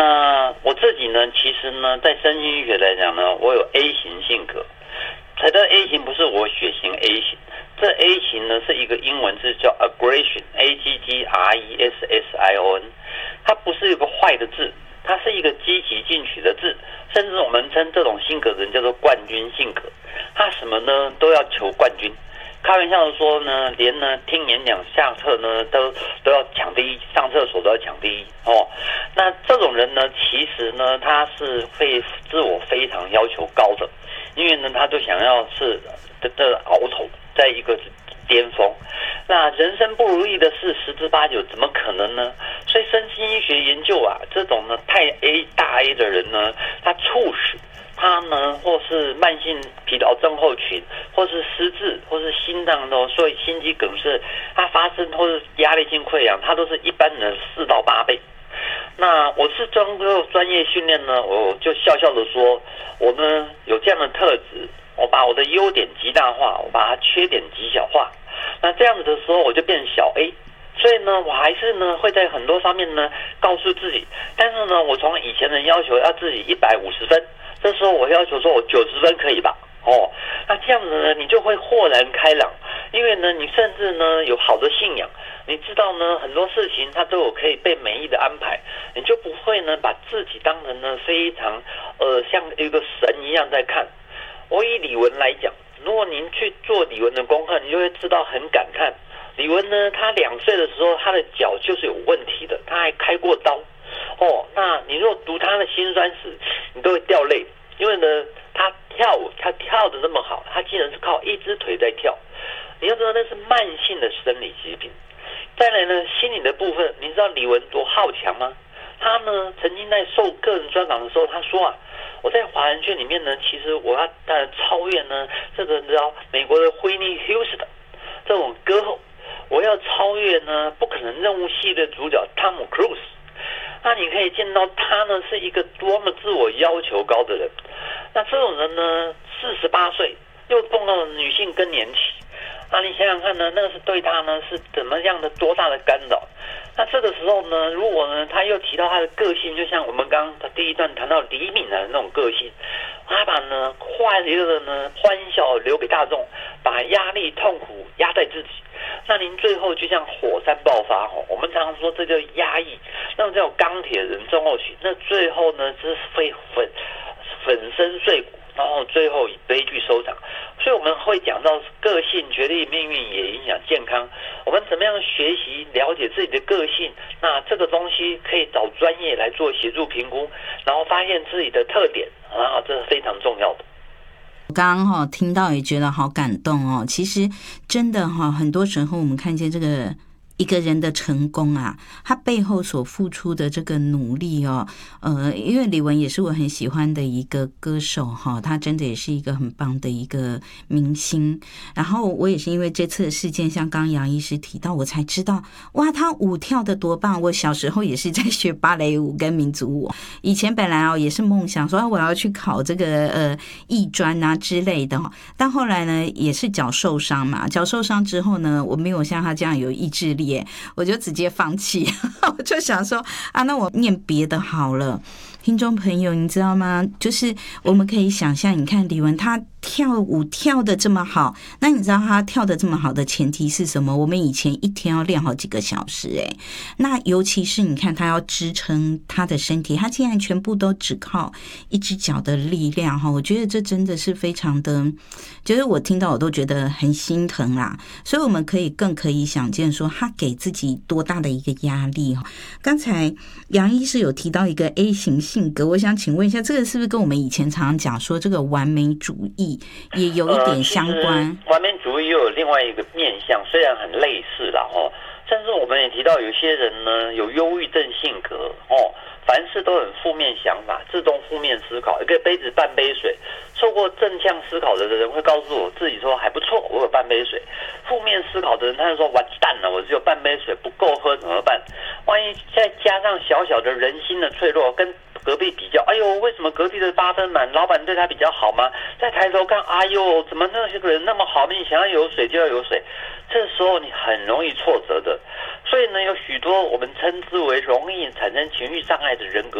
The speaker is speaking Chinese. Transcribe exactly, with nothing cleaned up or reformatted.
那我自己呢，其实呢，在身心医学来讲呢，我有 A 型性格。才的 A 型不是我血型 A 型，这 A 型呢是一个英文字叫 aggression，A G G R E S S I O N， 它不是一个坏的字，它是一个积极进取的字，甚至我们称这种性格的人叫做冠军性格，他什么呢都要求冠军。开玩笑的说呢，连呢听演讲下课呢都都要抢第一，上厕所都要抢第一哦。那这种人呢，其实呢他是会自我非常要求高的，因为呢他就想要是的的鳌头，在一个巅峰。那人生不如意的事十之八九，怎么可能呢？所以身心医学研究啊，这种呢太 A 大 A 的人呢，他促使他呢，或是慢性疲劳症候群，或是失智，或是心脏的，所以心肌梗塞，它发生或是压力性溃疡，它都是一般人的四到八倍。那我是经过专业训练呢，我就笑笑的说，我呢有这样的特质，我把我的优点极大化，我把它缺点极小化。那这样子的时候，我就变小 A。所以呢，我还是呢会在很多方面呢告诉自己，但是呢，我从以前的要求要自己一百五十分。这时候我要求说我九十分可以吧？哦，那这样子呢，你就会豁然开朗，因为呢，你甚至呢有好的信仰，你知道呢很多事情它都有可以被美意的安排，你就不会呢把自己当成呢非常呃像一个神一样在看。我以李玟来讲，如果您去做李玟的功课，你就会知道很感叹，李玟呢他两岁的时候他的脚就是有问题的，他还开过刀。哦，那你如果读他的辛酸史，你都会掉泪，因为呢，他跳舞，他跳得那么好，他竟然是靠一只腿在跳。你要知道那是慢性的生理疾病。再来呢，心理的部分，你知道李玟多好强吗？他呢，曾经在受个人专访的时候，他说啊，我在华人圈里面呢，其实我要当然超越呢这个你知道美国的Whitney Houston这种歌后，我要超越呢不可能任务系列主角汤姆·克鲁斯。那你可以见到他呢是一个多么自我要求高的人。那这种人呢，四十八岁又碰到了女性更年期，那你想想看呢，那个是对他呢是怎么样的多大的干扰？那这个时候呢，如果呢他又提到他的个性，就像我们刚刚第一段谈到李敏的那种个性，他把呢快乐的呢欢笑留给大众，把压力痛苦压在自己。那您最后就像火山爆发哦，我们常常说这叫压抑，那种叫钢铁人症候群，那最后呢是会粉粉身碎骨，然后最后以悲剧收场。所以我们会讲到个性决定命运，也影响健康。我们怎么样学习了解自己的个性？那这个东西可以找专业来做协助评估，然后发现自己的特点啊，这是非常重要的。 我刚刚哈听到也觉得好感动哦。其实真的哈，很多时候我们看见这个一个人的成功啊，他背后所付出的这个努力哦，呃，因为李玟也是我很喜欢的一个歌手哈，他真的也是一个很棒的一个明星。然后我也是因为这次的事件，像刚刚杨医师提到，我才知道哇，他舞跳的多棒！我小时候也是在学芭蕾舞跟民族舞，以前本来哦也是梦想说、啊、我要去考这个呃艺专啊之类的，但后来呢也是脚受伤嘛，脚受伤之后呢，我没有像他这样有意志力。我就直接放弃我就想说啊，那我念别的好了。听众朋友你知道吗，就是我们可以想象，你看李玟她跳舞跳得这么好，那你知道她跳得这么好的前提是什么？我们以前一天要练好几个小时诶，那尤其是你看她要支撑她的身体，她竟然全部都只靠一只脚的力量，我觉得这真的是非常的，就是我听到我都觉得很心疼啦。所以我们可以更可以想见说她给自己多大的一个压力。刚才杨医师有提到一个 A 型性格，我想请问一下，这个是不是跟我们以前常常讲说这个完美主义也有一点相关？ 呃、完美主义又有另外一个面向，虽然很类似啦哦，但是我们也提到有些人呢有忧郁症性格哦，凡事都很负面想法，自动负面思考，一个杯子半杯水。受过正向思考的人会告诉我自己说还不错，我有半杯水。负面思考的人他就说完蛋了，我只有半杯水不够喝怎么办？万一再加上小小的人心的脆弱，跟隔壁比较，哎呦，为什么隔壁的八分满，老板对他比较好吗？再抬头看，哎呦，怎么那些个人那么好命，想要有水就要有水，这时候你很容易挫折的。所以呢，有许多我们称之为容易产生情绪障碍的人格